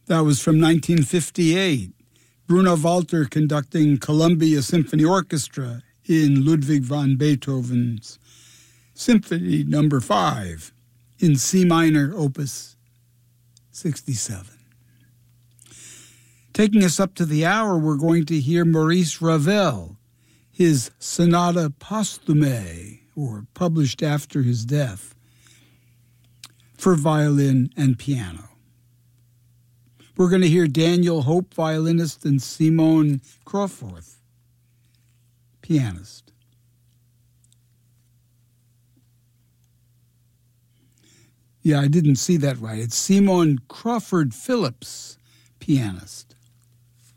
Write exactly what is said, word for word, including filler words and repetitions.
That was from nineteen fifty-eight. Bruno Walter conducting Columbia Symphony Orchestra in Ludwig van Beethoven's Symphony Number Five in C minor, Opus sixty-seven. Taking us up to the hour, we're going to hear Maurice Ravel, his Sonata Posthume, or published after his death, for violin and piano. We're going to hear Daniel Hope, violinist, and Simone Crawford, pianist. Yeah, I didn't see that right. It's Simone Crawford Phillips, pianist.